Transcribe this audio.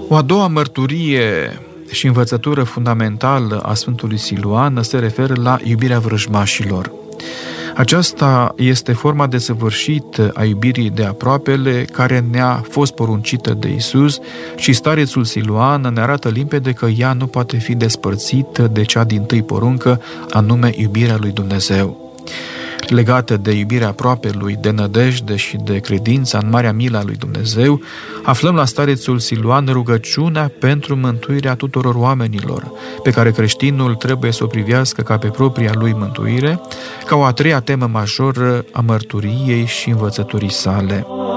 O a doua mărturie și învățătură fundamentală a Sfântului Siluan se referă la iubirea vrăjmașilor. Aceasta este forma desăvârșit a iubirii de aproapele care ne-a fost poruncită de Iisus și starețul Siluan ne arată limpede că ea nu poate fi despărțită de cea dintâi poruncă, anume iubirea lui Dumnezeu. Legată de iubirea aproapelui, de nădejde și de credința în marea milă a lui Dumnezeu, aflăm la starețul Siluan rugăciunea pentru mântuirea tuturor oamenilor, pe care creștinul trebuie să o privească ca pe propria lui mântuire, ca o a treia temă majoră a mărturiei și învățăturii sale.